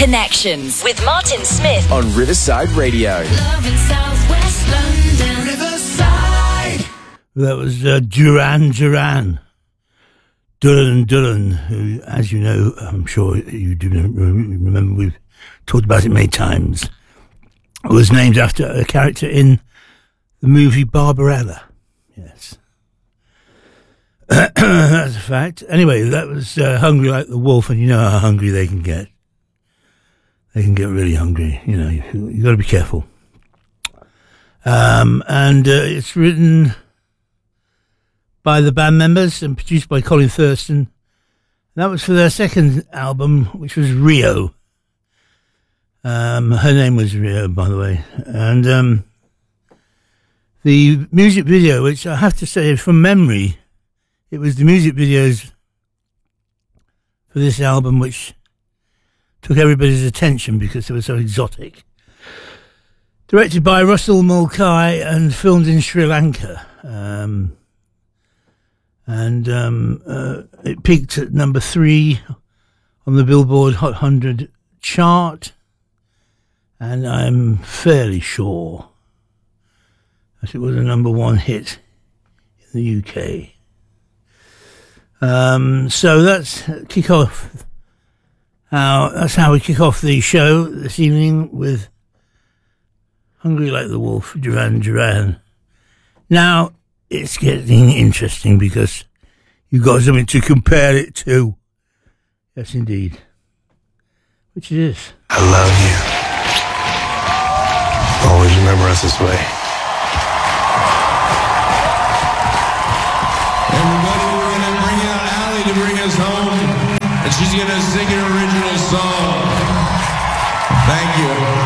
Connections with Martin Smith on Riverside Radio. Love in Southwest London. Riverside. That was Duran Duran. Duran, who, as you know, I'm sure you do remember, we've talked about it many times, was named after a character in the movie Barbarella. Yes. That's a fact. Anyway, that was Hungry Like the Wolf, and you know how hungry they can get. They can get really hungry, you know, you got to be careful. And it's written by the band members and produced by Colin Thurston. And that was for their second album, which was Rio. Her name was Rio, by the way. And the music video, which I have to say from memory, it was the music videos for this album which took everybody's attention because they were so exotic. Directed by Russell Mulcahy and filmed in Sri Lanka. It peaked at number 3 on the Billboard Hot 100 chart. And I'm fairly sure that it was a number 1 hit in the UK. So that's kick off. That's how we kick off the show this evening with Hungry Like the Wolf, Duran Duran. Now, it's getting interesting because you've got something to compare it to. Yes, indeed. Which it is. I love you. Always remember us this way. Everybody, we're going to bring out Allie to bring us home. And she's going to sing an original song. Thank you.